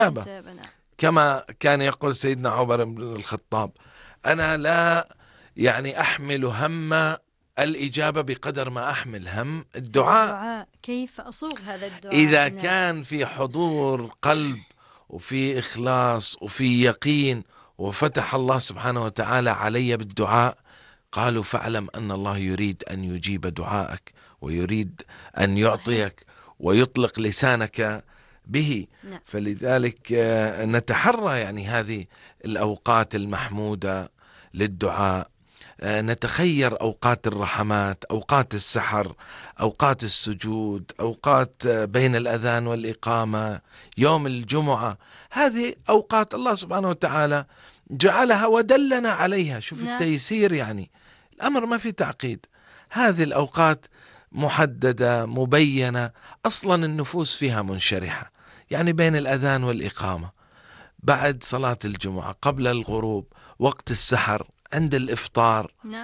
الإجابة. نعم. كما كان يقول سيدنا عمر بن الخطاب: أنا لا أحمل هم الإجابة بقدر ما أحمل هم الدعاء. كيف أصوغ هذا الدعاء؟ إذا كان في حضور قلب وفي إخلاص وفي يقين وفتح الله سبحانه وتعالى علي بالدعاء، قالوا: فاعلم أن الله يريد أن يجيب دعائك ويريد أن يعطيك ويطلق لسانك به. نعم. فلذلك نتحرى هذه الأوقات المحمودة للدعاء، نتخير أوقات الرحمات، أوقات السحر، أوقات السجود، أوقات بين الأذان والإقامة، يوم الجمعة. هذه أوقات الله سبحانه وتعالى جعلها ودلنا عليها. شوف التيسير، الأمر ما في تعقيد. هذه الأوقات محددة مبينة، أصلا النفوس فيها منشرحة، بين الأذان والإقامة، بعد صلاة الجمعة، قبل الغروب، وقت السحر، عند الإفطار. نعم.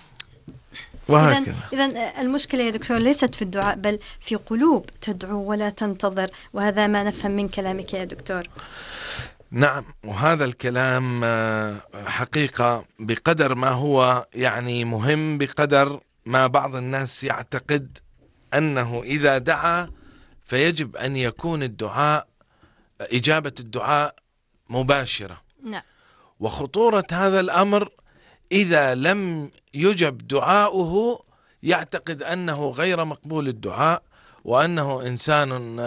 وهكذا. إذن المشكلة يا دكتور ليست في الدعاء، بل في قلوب تدعو ولا تنتظر، وهذا ما نفهم من كلامك يا دكتور. نعم، وهذا الكلام حقيقة بقدر ما هو مهم، بقدر ما بعض الناس يعتقد أنه إذا دعا فيجب أن يكون الدعاء، إجابة الدعاء مباشرة. نعم. وخطورة هذا الأمر إذا لم يجب دعاؤه يعتقد أنه غير مقبول الدعاء، وأنه إنسان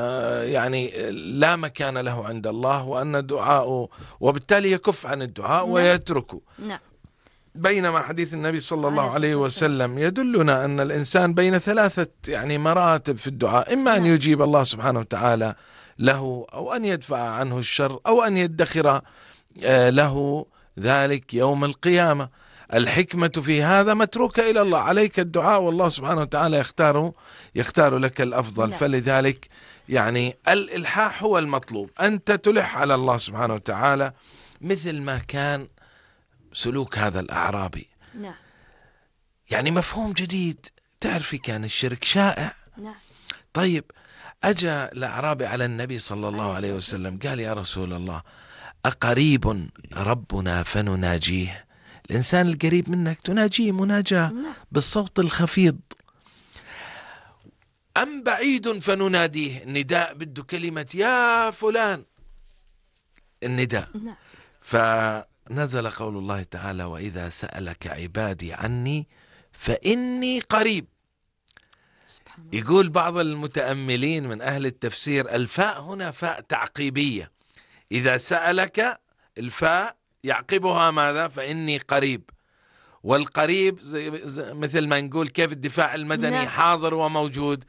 لا مكان له عند الله، وأن دعاءه، وبالتالي يكف عن الدعاء ويتركه. نعم. بينما حديث النبي صلى الله عليه وسلم يدلنا أن الإنسان بين ثلاثة مراتب في الدعاء: إما أن يجيب الله سبحانه وتعالى له، أو أن يدفع عنه الشر، أو أن يدخر له ذلك يوم القيامة. الحكمة في هذا متروكة إلى الله، عليك الدعاء والله سبحانه وتعالى يختار لك الأفضل. فلذلك الإلحاح هو المطلوب، أنت تلح على الله سبحانه وتعالى، مثل ما كان سلوك هذا الأعرابي. مفهوم جديد. تعرفي كان الشرك شائع. طيب، أجى الأعرابي على النبي صلى الله عليه وسلم قال: يا رسول الله، أقريب ربنا فنناجيه؟ الإنسان القريب منك تناجيه مناجاة بالصوت الخفيض، أم بعيد فنناديه؟ النداء بده كلمة يا فلان، النداء. فنزل قول الله تعالى: وإذا سألك عبادي عني فإني قريب. يقول بعض المتأملين من أهل التفسير: الفاء هنا فاء تعقيبية، إذا سألك الفاء يعقبها ماذا؟ فإني قريب. والقريب مثل ما نقول كيف الدفاع المدني حاضر وموجود،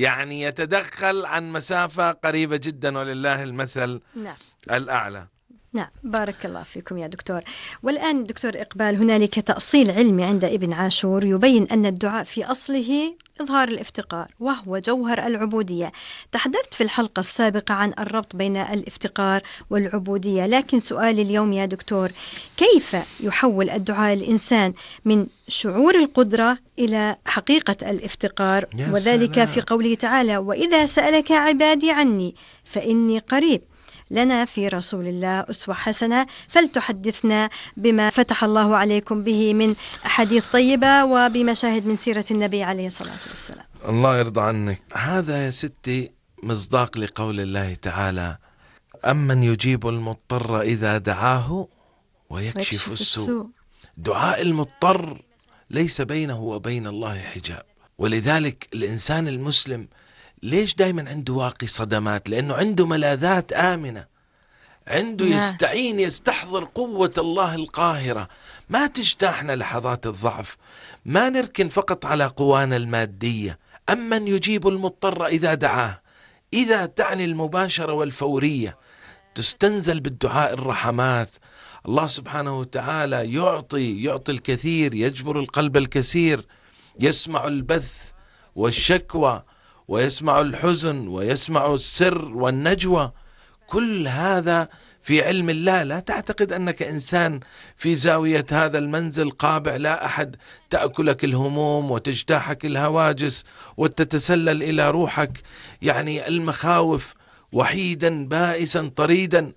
يتدخل عن مسافة قريبة جدا، ولله المثل الأعلى. نعم، بارك الله فيكم يا دكتور. والآن دكتور إقبال، هنالك تأصيل علمي عند ابن عاشور يبين أن الدعاء في أصله إظهار الافتقار، وهو جوهر العبودية. تحدثت في الحلقة السابقة عن الربط بين الافتقار والعبودية، لكن سؤالي اليوم يا دكتور: كيف يحول الدعاء الإنسان من شعور القدرة إلى حقيقة الافتقار، وذلك في قوله تعالى: وإذا سألك عبادي عني فإني قريب؟ لنا في رسول الله أسوة حسنة، فلتحدثنا بما فتح الله عليكم به من أحاديث طيبة وبمشاهد من سيرة النبي عليه الصلاة والسلام. الله يرضى عنك. هذا يا ستي مصداق لقول الله تعالى: أمن يجيب المضطر إذا دعاه ويكشف السوء. دعاء المضطر ليس بينه وبين الله حجاب. ولذلك الإنسان المسلم ليش دايما عنده واقي صدمات؟ لأنه عنده ملاذات آمنة، عنده يستعين، يستحضر قوة الله القاهرة. ما تجتاحنا لحظات الضعف، ما نركن فقط على قوانا المادية. أمن يجيب المضطر إذا دعاه، إذا تعني المباشرة والفورية، تستنزل بالدعاء الرحمات. الله سبحانه وتعالى يعطي الكثير، يجبر القلب الكثير، يسمع البث والشكوى، ويسمع الحزن، ويسمع السر والنجوى. كل هذا في علم الله. لا تعتقد أنك إنسان في زاوية هذا المنزل قابع، لا أحد تأكلك الهموم وتجتاحك الهواجس وتتسلل إلى روحك المخاوف وحيدا بائسا طريدا